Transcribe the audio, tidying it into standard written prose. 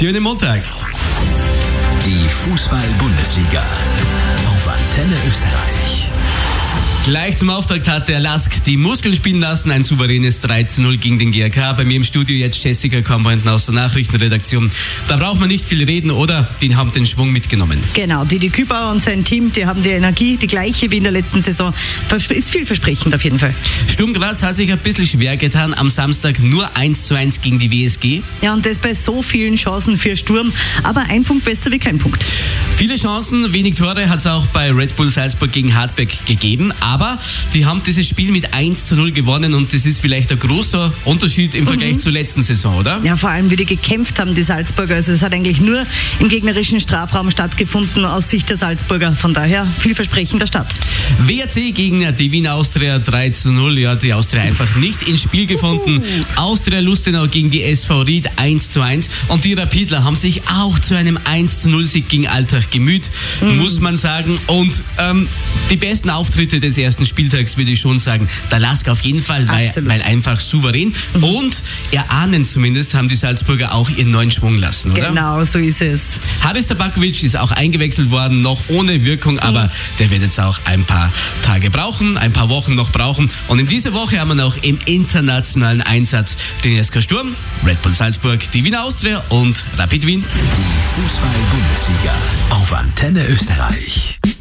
Schönen Montag. Die Fußball-Bundesliga auf Antenne Österreich. Gleich zum Auftakt hat der LASK die Muskeln spielen lassen. Ein souveränes 3:0 gegen den GRK. Bei mir im Studio jetzt Jessica Kambrenten aus der Nachrichtenredaktion. Da braucht man nicht viel reden, oder? Die haben den Schwung mitgenommen. Genau, Didi Kübauer und sein Team, die haben die Energie, die gleiche wie in der letzten Saison. Ist vielversprechend auf jeden Fall. Sturm Graz hat sich ein bisschen schwer getan. Am Samstag nur 1:1 gegen die WSG. Ja, und das bei so vielen Chancen für Sturm. Aber ein Punkt besser wie kein Punkt. Viele Chancen, wenig Tore hat es auch bei Red Bull Salzburg gegen Hartberg gegeben. Aber die haben dieses Spiel mit 1:0 gewonnen und das ist vielleicht ein großer Unterschied im Vergleich zur letzten Saison, oder? Ja, vor allem wie die gekämpft haben, die Salzburger. Also es hat eigentlich nur im gegnerischen Strafraum stattgefunden aus Sicht der Salzburger. Von daher vielversprechender Start. WRC gegen die Wien Austria 3:0. Ja, die Austria einfach nicht ins Spiel gefunden. Austria Lustenau gegen die SV Ried 1:1. Und die Rapidler haben sich auch zu einem 1:0-Sieg gegen Altach gemüht, muss man sagen. Und die besten Auftritte des ersten Spieltags, würde ich schon sagen. Der LASK auf jeden Fall, weil einfach souverän. Und erahnen zumindest, haben die Salzburger auch ihren neuen Schwung lassen, oder? Genau, so ist es. Haris Tabakovic ist auch eingewechselt worden, noch ohne Wirkung, aber der wird jetzt auch ein paar Tage brauchen, ein paar Wochen noch brauchen. Und in dieser Woche haben wir noch im internationalen Einsatz den SK Sturm, Red Bull Salzburg, die Wiener Austria und Rapid Wien. Die Fußball-Bundesliga auf Antenne Österreich.